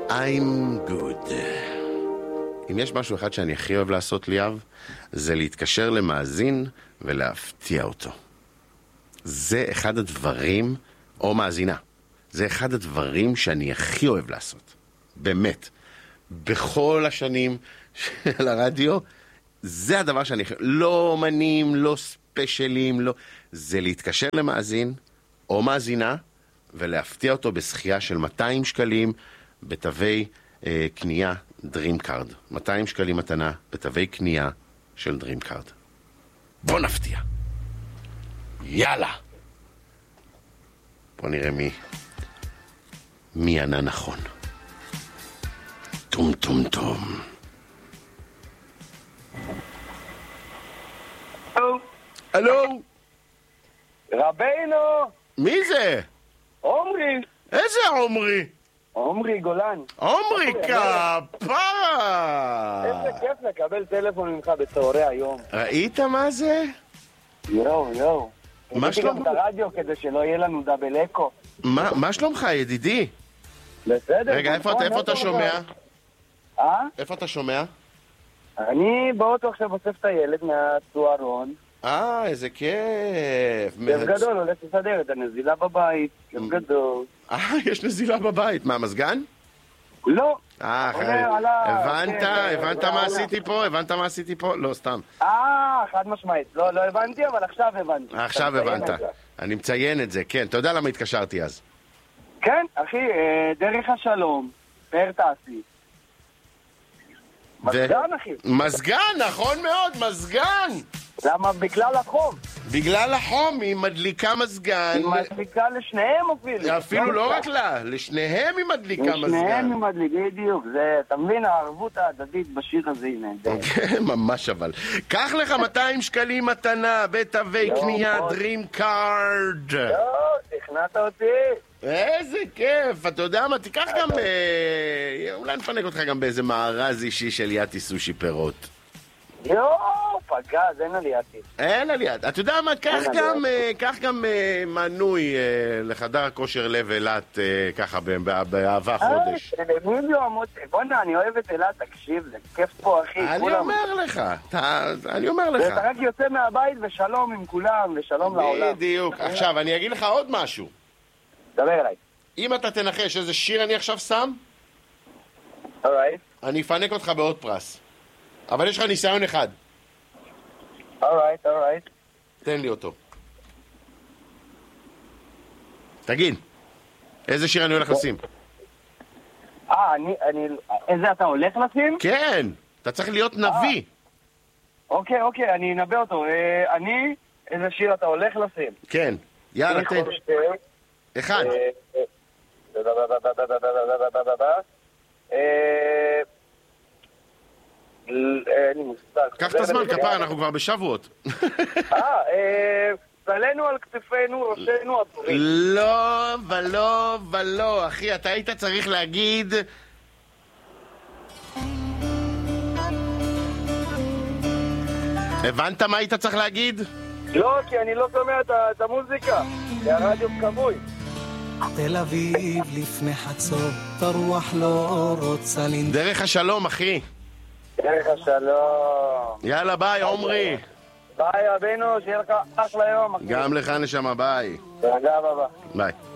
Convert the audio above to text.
I'm good. אם יש משהו אחד שאני הכי אוהב לעשות, ליאב, זה להתקשר למאזין ולהפתיע אותו. זה אחד הדברים, או מאזינה, זה אחד הדברים שאני הכי אוהב לעשות. באמת. בכל השנים של הרדיו, זה הדבר שאני הכי... לא אומנים, לא ספיישלים, לא... זה להתקשר למאזין או מאזינה ולהפתיע אותו בשחייה של 200 שקלים בתווי קנייה DreamCard. 200 שקלים מתנה בתווי קנייה של DreamCard. בוא נפתיע. יאללה. בוא נראה מי ענה נכון. טום טום טום. הלו. רבינו. מי זה? עומרי. איזה עומרי? עומרי גולן. עומרי כפרה. איזה כיף לקבל טלפון ממך בצהרי היום. ראית מה זה? יואו. מה שלומך? גם את הרדיו כדי שלא יהיה לנו דאבל אקו. מה שלומך, ידידי? בסדר. רגע, איפה אתה שומע? איפה אתה שומע? אני באוטו עכשיו אוסף את הילד מהצוערון. איזה כיף. כיף גדול, הולך לסדר את הנזילה בבית. כיף גדול. יש נזילה בבית. מה, מזגן? לא. הבנת מה עשיתי פה? לא, סתם. חד משמעית. לא הבנתי, אבל עכשיו הבנתי. עכשיו הבנת. אני מציין את זה, כן. אתה יודע למה התקשרתי אז? כן, אחי, דרך השלום, פאר תעשי. מזגן, אחי. מזגן, נכון מאוד, מזגן. למה? בגלל החום. בגלל החום, היא מדליקה מזגן. היא מדליקה לשניהם אפילו. אפילו לא רק לה, לשניהם היא מדליקה מזגן. לשניהם היא מדליקה, בדיוק. אתה מבין, הערבות ההדדית בשיר הזה היא נהדרת. כן, ממש אבל. קח לך 200 שקלים מתנה בתווי קנייה DreamCard. תכנעת אותי. איזה כיף, אתה יודע מה, תיקח גם, אולי נפנק אותך גם באיזה מארז אישי של יאטי סושי פירות. פגז, אין עלייתי. אין עליית, אתה יודע מה, קח גם מנוי לחדר הכושר לב אילת, ככה באהבה חודש. בוא'נה, אני אוהב את אילת, תקשיב, זה כיף פה, אחי. אני אומר לך. אתה רק יוצא מהבית ושלום עם כולם, ושלום לעולם. בדיוק. עכשיו, אני אגיד לך עוד משהו. דבר אליי. אם אתה תנחש איזה שיר אני עכשיו שם, אני אפנק אותך בעוד פרס. אבל יש לך ניסיון אחד. alright. תן לי אותו. תגיד, איזה שיר אני הולך לשים? איזה אתה הולך לשים? כן, אתה צריך להיות נביא. אוקיי, אני אנבא אותו. איזה שיר אתה הולך לשים? כן, יאללה, תן. אחד. אין לי מושג. קח את הזמן, כפר, אנחנו כבר בשבועות. צלנו על כתפינו, ראשנו עטורים. ולא, אחי, אתה היית צריך להגיד... הבנת מה היית צריך להגיד? לא, כי אני לא שומע את המוזיקה. זה הרדיו כבוי. תל אביב לפני חצות, הרוח לא רוצה לנדוד. דרך השלום, אחי. דרך השלום. יאללה, ביי, עומרי. ביי, רבינו, שיהיה לך אחלה יום, אחי. גם לך נשמה, ביי. תודה, בבא. ביי.